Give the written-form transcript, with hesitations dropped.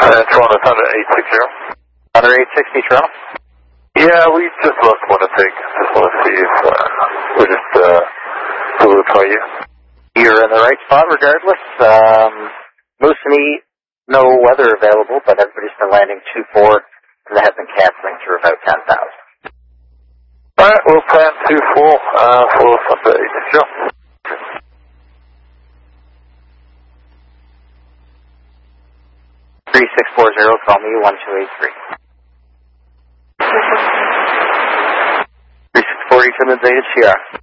Toronto, Thunder 860. Thunder 860, Toronto? Yeah, we just lost Winnipeg. Just want to see if we're just solidify you. You're in the right spot regardless. Moose and E, no weather available, but everybody's been landing 2-4, and they have been canceling through about 10,000. Alright, we'll plan 2-4 for Thunder 860. 3640, call me 1283. 3640, Timmins 8 Sierra.